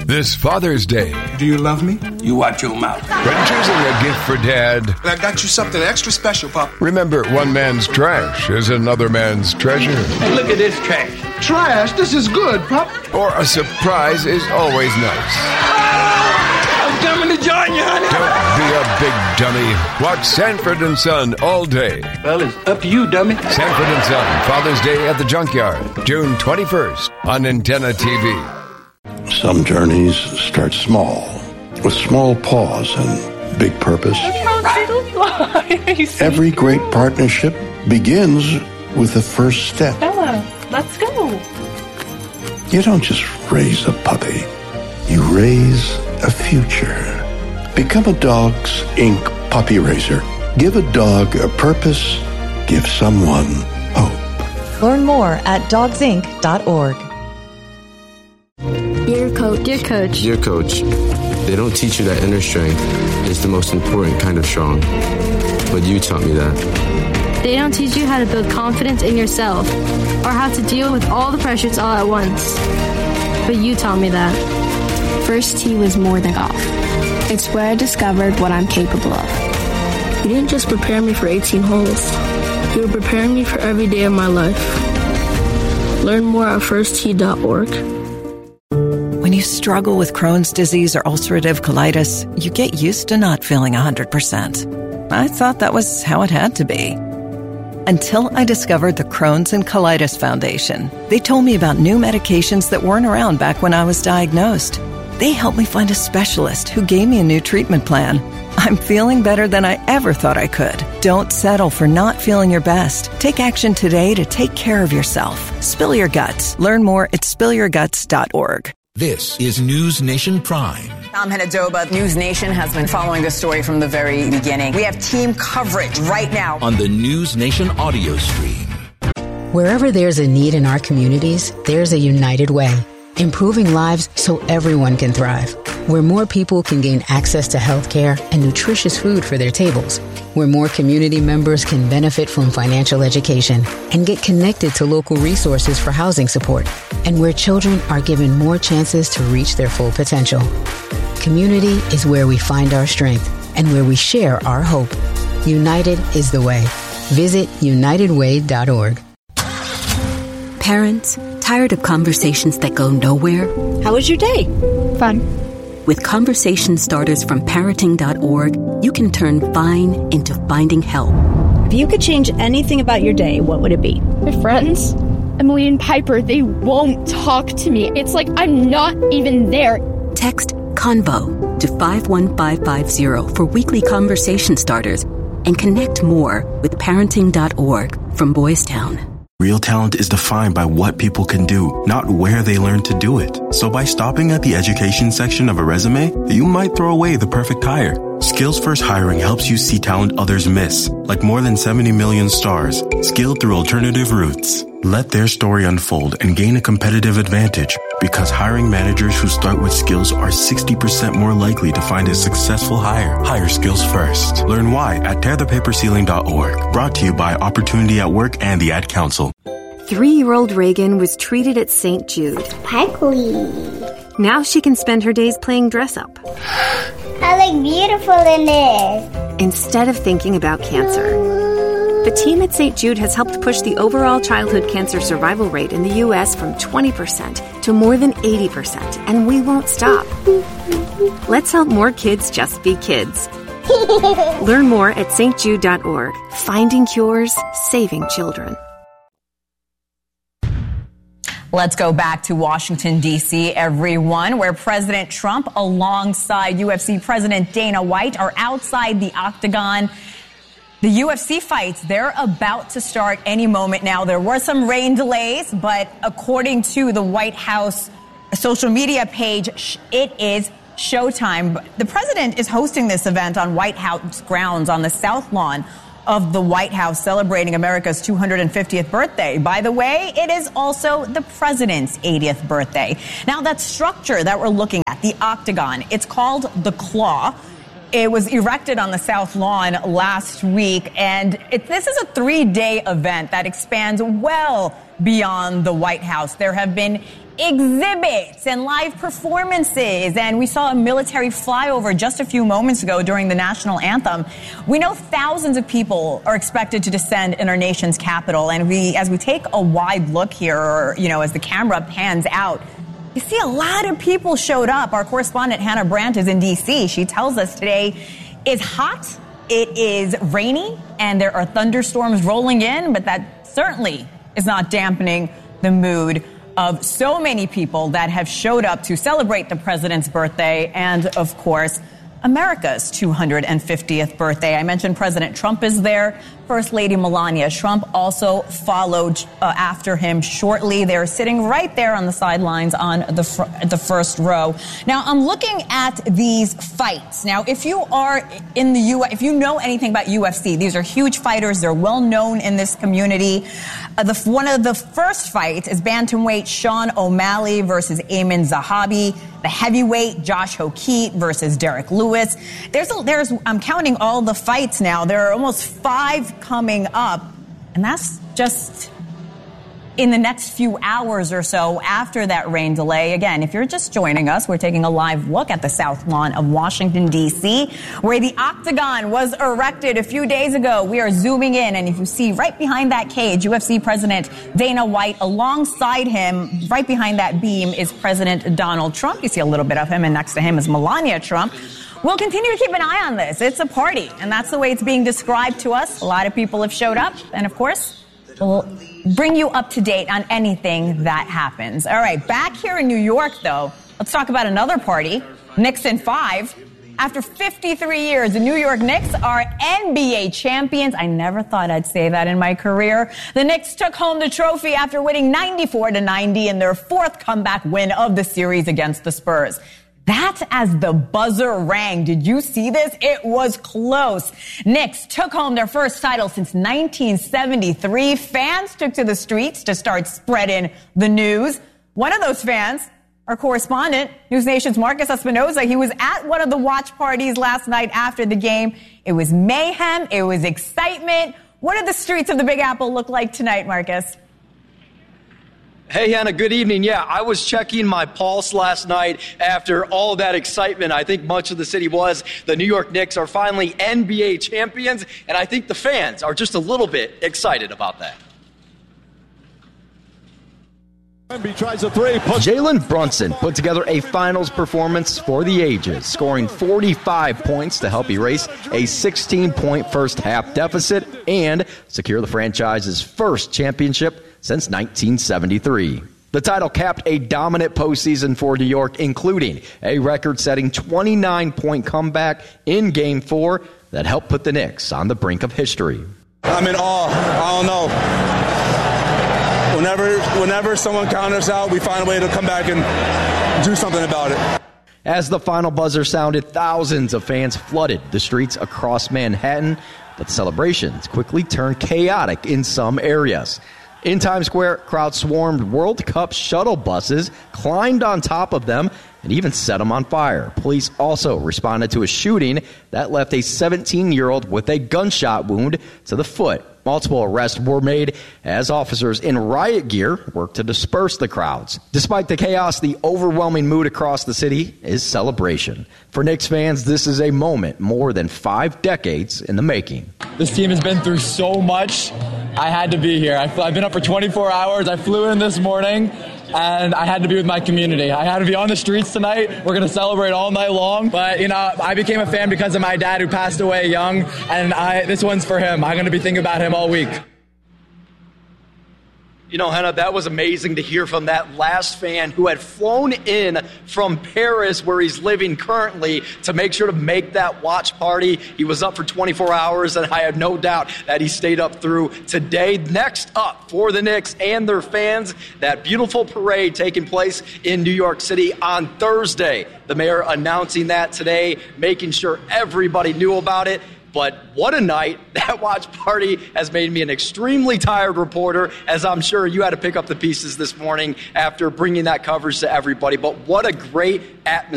This Father's Day. Do you love me? You watch your mouth. When choosing a gift for Dad, And I got you something extra special, Pop. remember one man's trash is another man's treasure. Hey, look at this trash. Trash, this is good, Pop. Or a surprise is always nice. I'm coming to join you, honey. Don't be a big dummy. Watch Sanford and Son all day. Well, it's up to you, dummy. Sanford and Son, Father's Day at the Junkyard, June 21st on Antenna TV. Some journeys start small, with small pause and big purpose. Every great partnership begins with the first step. Bella, let's go. You don't just raise a puppy, you raise a future. Become a Dogs Inc. puppy raiser. Give a dog a purpose, give someone hope. Learn more at dogsinc.org. Dear coach. Dear coach. Dear coach, they don't teach you that inner strength is the most important kind of strong. But you taught me that. They don't teach you how to build confidence in yourself or how to deal with all the pressures all at once. But you taught me that. First tee was more than golf. It's where I discovered what I'm capable of. You didn't just prepare me for 18 holes. You were preparing me for every day of my life. Learn more at firsttee.org. When you struggle with Crohn's disease or ulcerative colitis, you get used to not feeling 100%. I thought that was how it had to be. Until I discovered the Crohn's and Colitis Foundation. They told me about new medications that weren't around back when I was diagnosed. They helped me find a specialist who gave me a new treatment plan. I'm feeling better than I ever thought I could. Don't settle for not feeling your best. Take action today to take care of yourself. Spill your guts. Learn more at spillyourguts.org. This is News Nation Prime. I'm Henadoba. News Nation has been following this story from the very beginning. We have team coverage right now On the News Nation audio stream. Wherever there's a need in our communities, there's a United Way. Improving lives so everyone can thrive. Where more people can gain access to health care and nutritious food for their tables. Where more community members can benefit from financial education and get connected to local resources for housing support. And where children are given more chances to reach their full potential. Community is where we find our strength and where we share our hope. United is the way. Visit unitedway.org. Parents, tired of conversations that go nowhere? How was your day? Fun. With conversation starters from parenting.org, you can turn fine into finding help. If you could change anything about your day, what would it be? My friends, Emily and Piper, they won't talk to me. It's like I'm not even there. Text CONVO to 51550 for weekly conversation starters and connect more with parenting.org from Boys Town. Real talent is defined by what people can do, not where they learn to do it. So by stopping at the education section of a resume, you might throw away the perfect hire. Skills First Hiring helps you see talent others miss, like more than 70 million stars, skilled through alternative routes. Let their story unfold and gain a competitive advantage, because hiring managers who start with skills are 60% more likely to find a successful hire. Hire skills first. Learn why at tearthepaperceiling.org. Brought to you by Opportunity at Work and the Ad Council. 3-year-old Reagan was treated at St. Jude. Sparkly. Now she can spend her days playing dress-up. I look beautiful in this. Instead of thinking about cancer. The team at St. Jude has helped push the overall childhood cancer survival rate in the U.S. from 20% to more than 80%, and we won't stop. Let's help more kids just be kids. Learn more at stjude.org. Finding cures, saving children. Let's go back to Washington, D.C., everyone, where President Trump alongside UFC President Dana White are outside the octagon. The UFC fights, they're about to start any moment now. There were some rain delays, but according to the White House social media page, it is showtime. The president is hosting this event on White House grounds on the South Lawn of the White House, celebrating America's 250th birthday. By the way, it is also the president's 80th birthday. Now, that structure that we're looking at, the octagon, it's called the Claw. It was erected on the South Lawn last week, and this is a 3-day event that expands well beyond the White House. There have been exhibits and live performances. And we saw a military flyover just a few moments ago during the national anthem. We know thousands of people are expected to descend in our nation's capital. And as we take a wide look here, or, as the camera pans out, you see a lot of people showed up. Our correspondent Hannah Brandt is in D.C. She tells us today is hot, it is rainy, and there are thunderstorms rolling in, but that certainly is not dampening the mood of so many people that have showed up to celebrate the president's birthday and, of course, America's 250th birthday. I mentioned President Trump is there. First Lady Melania Trump also followed after him shortly. They're sitting right there on the sidelines on the first row. Now, I'm looking at these fights. Now, if you are in the if you know anything about UFC, these are huge fighters. They're well known in this community. One of the first fights is bantamweight Sean O'Malley versus Ayman Zahabi. The heavyweight Josh Hoquet versus Derek Lewis. I'm counting all the fights now. There are almost 5 coming up, and that's just in the next few hours or so after that rain delay. Again, if you're just joining us, we're taking a live look at the South Lawn of Washington, D.C., where the Octagon was erected a few days ago. We are zooming in, and if you see right behind that cage, UFC President Dana White, alongside him, right behind that beam, is President Donald Trump. You see a little bit of him, and next to him is Melania Trump. We'll continue to keep an eye on this. It's a party, and that's the way it's being described to us. A lot of people have showed up, and of course, we'll bring you up to date on anything that happens. All right, back here in New York, though, let's talk about another party, Knicks in 5. After 53 years, the New York Knicks are NBA champions. I never thought I'd say that in my career. The Knicks took home the trophy after winning 94-90 in their 4th comeback win of the series against the Spurs. That's as the buzzer rang. Did you see this? It was close. Knicks took home their first title since 1973. Fans took to the streets to start spreading the news. One of those fans, our correspondent, News Nation's Marcus Espinoza, he was at one of the watch parties last night after the game. It was mayhem. It was excitement. What did the streets of the Big Apple look like tonight, Marcus? Hey, Hannah, good evening. Yeah, I was checking my pulse last night after all of that excitement. I think much of the city was. The New York Knicks are finally NBA champions, and I think the fans are just a little bit excited about that. Tries a three. Jalen Brunson put together a finals performance for the ages, scoring 45 points to help erase a 16-point first-half deficit and secure the franchise's first championship since 1973. The title capped a dominant postseason for New York, including a record-setting 29-point comeback in Game 4 that helped put the Knicks on the brink of history. I'm in awe. I don't know. Whenever someone counters out, we find a way to come back and do something about it. As the final buzzer sounded, thousands of fans flooded the streets across Manhattan, but celebrations quickly turned chaotic in some areas. In Times Square, crowds swarmed World Cup shuttle buses, climbed on top of them, and even set them on fire. Police also responded to a shooting that left a 17-year-old with a gunshot wound to the foot. Multiple arrests were made as officers in riot gear worked to disperse the crowds. Despite the chaos, the overwhelming mood across the city is celebration. For Knicks fans, this is a moment more than 5 decades in the making. This team has been through so much. I had to be here. I've been up for 24 hours. I flew in this morning, and I had to be with my community. I had to be on the streets tonight. We're going to celebrate all night long. But, I became a fan because of my dad who passed away young, and this one's for him. I'm going to be thinking about him all week. Hannah, that was amazing to hear from that last fan who had flown in from Paris, where he's living currently, to make sure to make that watch party. He was up for 24 hours, and I have no doubt that he stayed up through today. Next up for the Knicks and their fans, that beautiful parade taking place in New York City on Thursday. The mayor announcing that today, making sure everybody knew about it. But what a night. That watch party has made me an extremely tired reporter, as I'm sure you had to pick up the pieces this morning after bringing that coverage to everybody. But what a great atmosphere.